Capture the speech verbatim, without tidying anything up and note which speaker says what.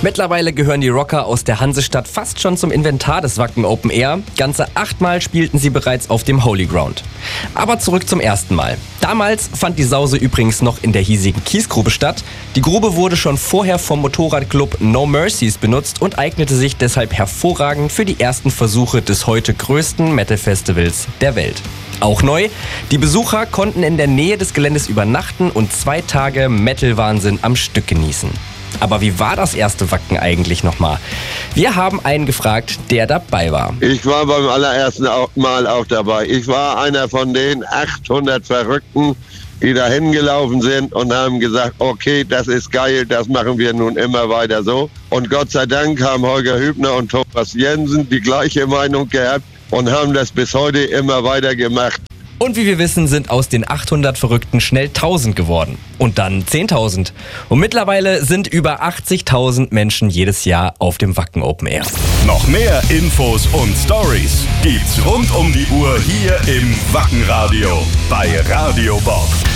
Speaker 1: Mittlerweile gehören die Rocker aus der Hansestadt fast schon zum Inventar des Wacken Open Air. Ganze achtmal spielten sie bereits auf dem Holy Ground. Aber zurück zum ersten Mal. Damals fand die Sause übrigens noch in der hiesigen Kiesgrube statt. Die Grube wurde schon vorher vom Motorradclub No Mercies benutzt und eignete sich deshalb hervorragend für die ersten Versuche des heute größten Metal-Festivals der Welt. Auch neu, die Besucher konnten in der Nähe des Geländes übernachten und zwei Tage Metal-Wahnsinn am Stück genießen. Aber wie war das erste Wacken eigentlich nochmal? Wir haben einen gefragt, der dabei war.
Speaker 2: Ich war beim allerersten Mal auch dabei. Ich war einer von den achthundert Verrückten, die da hingelaufen sind und haben gesagt, okay, das ist geil, das machen wir nun immer weiter so. Und Gott sei Dank haben Holger Hübner und Thomas Jensen die gleiche Meinung gehabt und haben das bis heute immer weiter gemacht.
Speaker 1: Und wie wir wissen, sind aus den achthundert Verrückten schnell tausend geworden. Und dann zehntausend. Und mittlerweile sind über achtzigtausend Menschen jedes Jahr auf dem Wacken Open Air.
Speaker 3: Noch mehr Infos und Stories gibt's rund um die Uhr hier im Wackenradio bei Radio Bob.